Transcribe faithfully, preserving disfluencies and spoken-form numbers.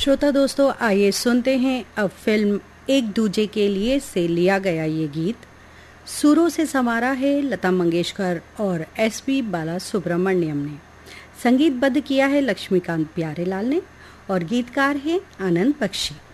श्रोता दोस्तों, आइए सुनते हैं अब फिल्म एक दूजे के लिए से लिया गया ये गीत। सुरों से संवारा है लता मंगेशकर और एस पी बाला सुब्रमण्यम ने। संगीतबद्ध किया है लक्ष्मीकांत प्यारेलाल ने और गीतकार हैं आनंद बख्शी।